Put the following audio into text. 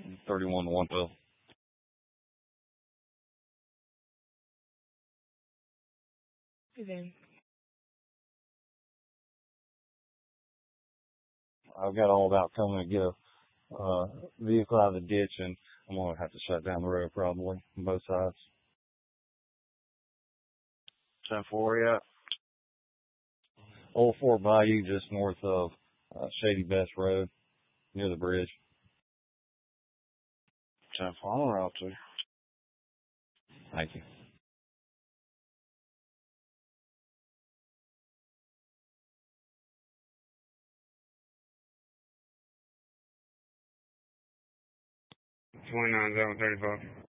31 to 112. Then I've got all about coming to get a vehicle out of the ditch, and I'm going to have to shut down the road probably on both sides. 10-4, yeah. Old Fort Bayou, just north of Shady Best Road, near the bridge. 10-4, on route 2. Thank you. $29,735.